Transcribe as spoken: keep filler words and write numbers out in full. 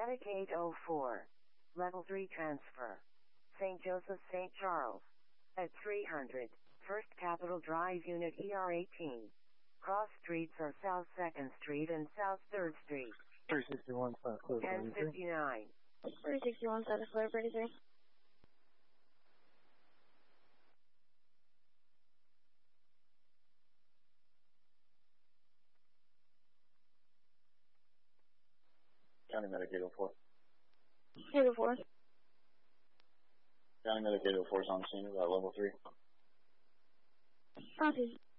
Attic eight oh four. Level three transfer. Saint Joseph, Saint Charles. At three hundred. First Capitol Drive Unit E R eighteen. Cross streets are South second Street and South third Street. three sixty-one, South Clear ten fifty-nine. three sixty-one, South Clear thirty-three. County Medic eight oh four. eight oh four. County Medic eight oh four is on scene about level three. Copy.